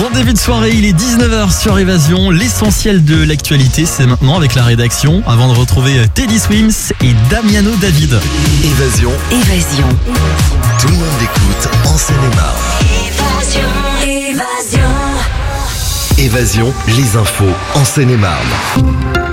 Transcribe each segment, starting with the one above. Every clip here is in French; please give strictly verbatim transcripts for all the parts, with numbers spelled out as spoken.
Bon début de soirée, il est dix-neuf heures sur Évasion. L'essentiel de l'actualité, c'est maintenant avec la rédaction. Avant de retrouver Teddy Swims et Damiano David. Évasion. Évasion. Tout le monde écoute en Seine-et-Marne. Évasion. Évasion. Évasion, les infos en Seine-et-Marne.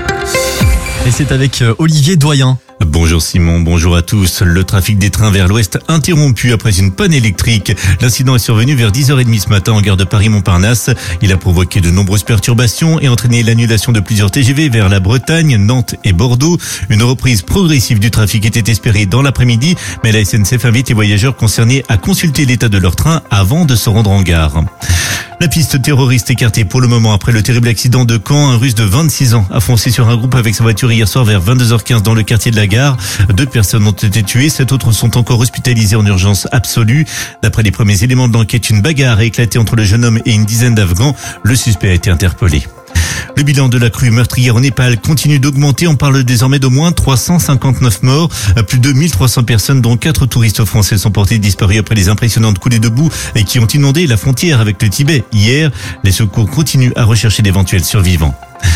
Et c'est avec Olivier Doyen. Bonjour Simon, bonjour à tous. Le trafic des trains vers l'ouest interrompu après une panne électrique. L'incident est survenu vers dix heures trente ce matin en gare de Paris-Montparnasse. Il a provoqué de nombreuses perturbations et entraîné l'annulation de plusieurs T G V vers la Bretagne, Nantes et Bordeaux. Une reprise progressive du trafic était espérée dans l'après-midi, mais la S N C F invite les voyageurs concernés à consulter l'état de leur train avant de se rendre en gare. La piste terroriste écartée pour le moment après le terrible accident de Caen. Un Russe de vingt-six ans a foncé sur un groupe avec sa voiture hier soir vers vingt-deux heures quinze dans le quartier de la gare. Deux personnes ont été tuées, sept autres sont encore hospitalisées en urgence absolue. D'après les premiers éléments de l'enquête, une bagarre a éclaté entre le jeune homme et une dizaine d'Afghans. Le suspect a été interpellé. Le bilan de la crue meurtrière au Népal continue d'augmenter. On parle désormais d'au moins trois cent cinquante-neuf morts. Plus de mille trois cents personnes, dont quatre touristes français, sont portés disparus après les impressionnantes coulées de boue qui ont inondé la frontière avec le Tibet hier. Les secours continuent à rechercher d'éventuels survivants.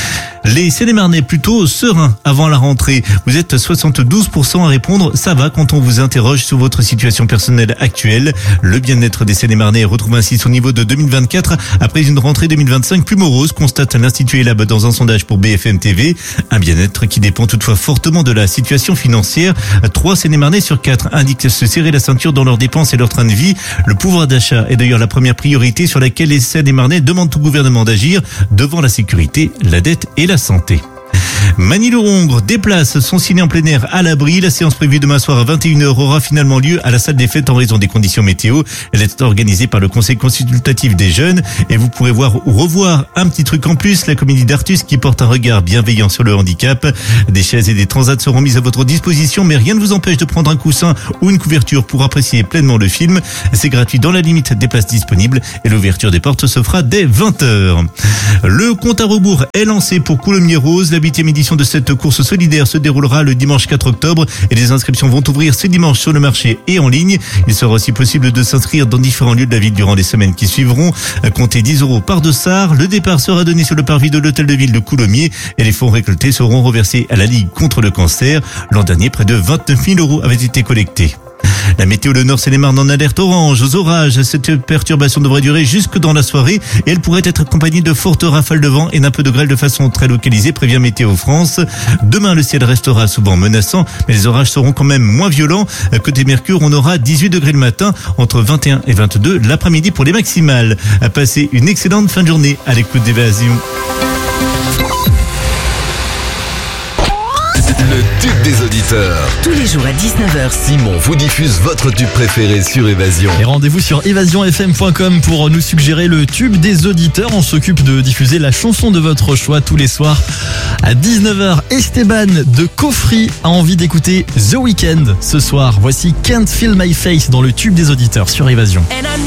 Les Seine-et-Marnais plutôt sereins avant la rentrée. Vous êtes soixante-douze pour cent à répondre ça va quand on vous interroge sur votre situation personnelle actuelle. Le bien-être des Seine-et-Marnais retrouve ainsi son niveau de deux mille vingt-quatre après une rentrée deux mille vingt-cinq plus morose, constate l'Institut Elab dans un sondage pour B F M T V. Un bien-être qui dépend toutefois fortement de la situation financière. Trois Seine-et-Marnais sur quatre indiquent se serrer la ceinture dans leurs dépenses et leur train de vie. Le pouvoir d'achat est d'ailleurs la première priorité sur laquelle les Seine-et-Marnais demandent au gouvernement d'agir devant la sécurité, la dette et la santé. Manille-le-Hongre, des places sont signées en plein air à l'abri. La séance prévue demain soir à vingt et une heures aura finalement lieu à la salle des fêtes en raison des conditions météo. Elle est organisée par le Conseil consultatif des jeunes et vous pourrez voir ou revoir un petit truc en plus, la comédie d'Artus qui porte un regard bienveillant sur le handicap. Des chaises et des transats seront mises à votre disposition, mais rien ne vous empêche de prendre un coussin ou une couverture pour apprécier pleinement le film. C'est gratuit dans la limite des places disponibles et l'ouverture des portes se fera dès vingt heures. Le compte à rebours est lancé pour Coulommiers Rose. La huitième édition de cette course solidaire se déroulera le dimanche quatre octobre et les inscriptions vont ouvrir ce dimanche sur le marché et en ligne. Il sera aussi possible de s'inscrire dans différents lieux de la ville durant les semaines qui suivront. Comptez dix euros par dossard. Le départ sera donné sur le parvis de l'hôtel de ville de Coulommiers et les fonds récoltés seront reversés à la Ligue contre le cancer. L'an dernier, près de vingt-neuf mille euros avaient été collectés. La météo, le Nord Seine-et-Marne en alerte orange aux orages. Cette perturbation devrait durer jusque dans la soirée et elle pourrait être accompagnée de fortes rafales de vent et d'un peu de grêle de façon très localisée, prévient Météo France. Demain, le ciel restera souvent menaçant, mais les orages seront quand même moins violents. Côté Mercure, on aura dix-huit degrés le matin, entre vingt et un et vingt-deux l'après-midi pour les maximales. À passer une excellente fin de journée à l'écoute d'Évasion. Le tube des auditeurs. Tous les jours à dix-neuf heures. Simon vous diffuse votre tube préféré sur Évasion. Et rendez-vous sur évasion f m point com pour nous suggérer le tube des auditeurs. On s'occupe de diffuser la chanson de votre choix tous les soirs à dix-neuf heures. Esteban de Cofri a envie d'écouter The Weeknd ce soir. Voici Can't Feel My Face dans le tube des auditeurs sur Évasion.